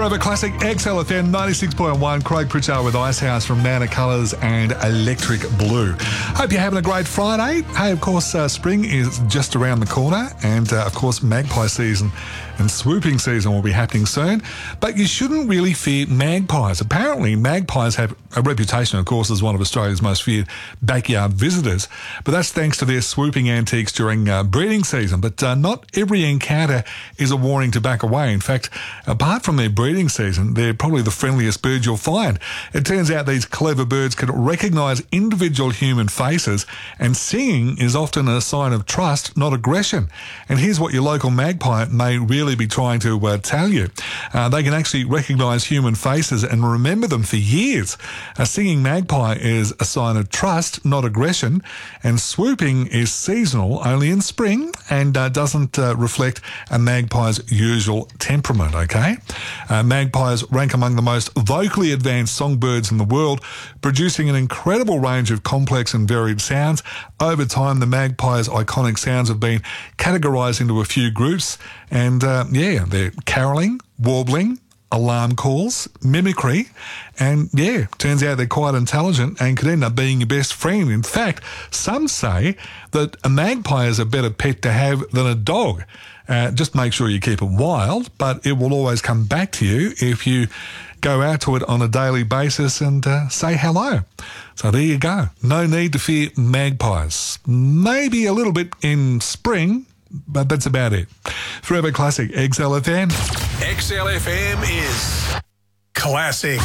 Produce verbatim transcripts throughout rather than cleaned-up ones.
Forever Classic, X L F M ninety-six point one. Craig Pritchard with Icehouse from Mana Colours and Electric Blue. Hope you're having a great Friday. Hey, of course, uh, spring is just around the corner, and uh, of course, magpie season and swooping season will be happening soon. But you shouldn't really fear magpies. Apparently, magpies have a reputation, of course, as one of Australia's most feared backyard visitors. But that's thanks to their swooping antiques during uh, breeding season. But uh, not every encounter is a warning to back away. In fact, apart from their breeding season, they're probably the friendliest birds you'll find. It turns out these clever birds can recognise individual human faces, and singing is often a sign of trust, not aggression. And here's what your local magpie may really be trying to uh, tell you. Uh, they can actually recognise human faces and remember them for years. A singing magpie is a sign of trust, not aggression, and swooping is seasonal, only in spring, and uh, doesn't uh, reflect a magpie's usual temperament, okay? Uh, magpies rank among the most vocally advanced songbirds in the world, producing an incredible range of complex and varied sounds. Over time, the magpie's iconic sounds have been categorised into a few groups, and uh, yeah, they're caroling, warbling, alarm calls, mimicry, and yeah, turns out they're quite intelligent and could end up being your best friend. In fact, some say that a magpie is a better pet to have than a dog. Uh, just make sure you keep it wild, but it will always come back to you if you go out to it on a daily basis and uh, say hello. So there you go. No need to fear magpies. Maybe a little bit in spring, but that's about it. Forever Classic, X L F M. X L F M is classic.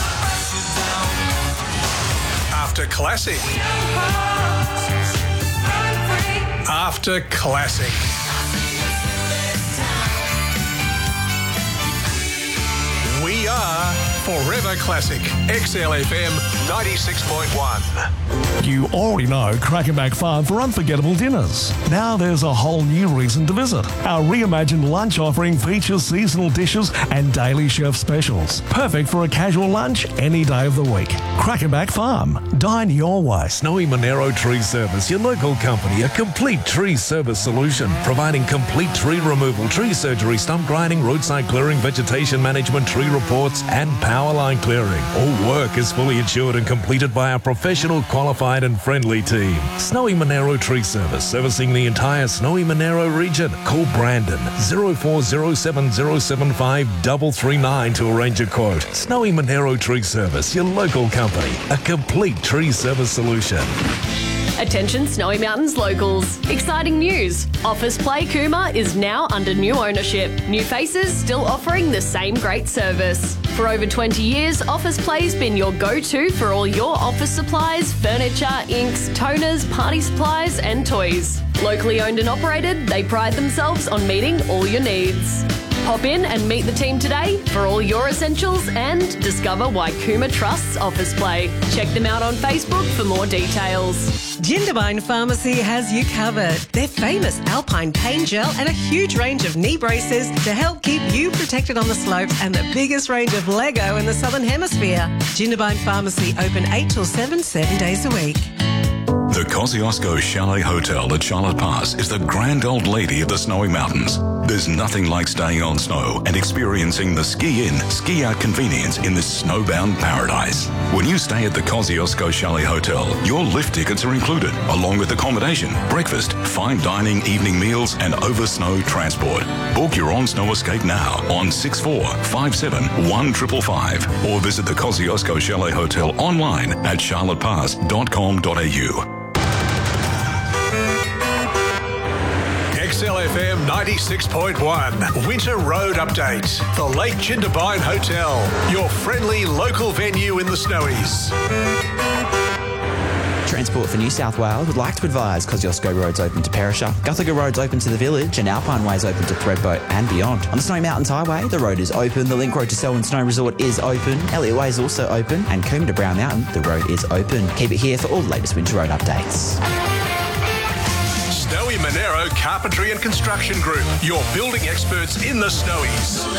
After classic. After classic. We are Forever Classic, X L F M ninety-six point one. You already know Crackenback Farm for unforgettable dinners. Now there's a whole new reason to visit. Our reimagined lunch offering features seasonal dishes and daily chef specials. Perfect for a casual lunch any day of the week. Crackenback Farm. Dine your way. Snowy Monero Tree Service, your local company, a complete tree service solution, providing complete tree removal, tree surgery, stump grinding, roadside clearing, vegetation management, tree reports, and power line clearing. All work is fully insured and completed by our professional, qualified and friendly team. Snowy Monero Tree Service, servicing the entire Snowy Monero region. Call Brandon zero four zero seven zero seven five three three nine to arrange a quote. Snowy Monero Tree Service, your local company, a complete tree service solution. Attention Snowy Mountains locals. Exciting news. Office Play Cooma is now under new ownership. New faces still offering the same great service. For over twenty years, Office Play's been your go-to for all your office supplies, furniture, inks, toners, party supplies and toys. Locally owned and operated, they pride themselves on meeting all your needs. Pop in and meet the team today for all your essentials and discover why Cooma trusts Office Play. Check them out on Facebook for more details. Jindabyne Pharmacy has you covered. Their famous Alpine pain gel and a huge range of knee braces to help keep you protected on the slopes and the biggest range of Lego in the Southern Hemisphere. Jindabyne Pharmacy open eight till seven, seven days a week. The Kosciuszko Chalet Hotel at Charlotte Pass is the grand old lady of the Snowy Mountains. There's nothing like staying on snow and experiencing the ski-in, ski-out convenience in this snowbound paradise. When you stay at the Kosciuszko Chalet Hotel, your lift tickets are included, along with accommodation, breakfast, fine dining, evening meals, and over-snow transport. Book your on-snow escape now on six four five seven one five five five or visit the Kosciuszko Chalet Hotel online at charlotte pass dot com dot a u. X L F M ninety-six point one, Winter Road Update. The Lake Jindabyne Hotel, your friendly local venue in the Snowies. Transport for New South Wales would like to advise Kosciuszko Road's open to Perisher, Guthaga Road's open to the village, and Alpine Way's open to Threadboat and beyond. On the Snowy Mountains Highway, the road is open, the link road to Selwyn Snow Resort is open, Elliott Way is also open, and Coombe to Brown Mountain, the road is open. Keep it here for all the latest winter road updates. Snowy Monero Carpentry and Construction Group, your building experts in the Snowies.